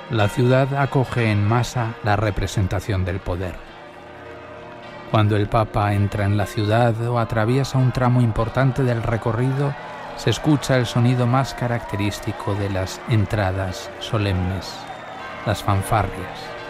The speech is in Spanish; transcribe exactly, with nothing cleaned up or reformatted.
La ciudad acoge en masa la representación del poder. Cuando el Papa entra en la ciudad o atraviesa un tramo importante del recorrido, se escucha el sonido más característico de las entradas solemnes, las fanfarrias.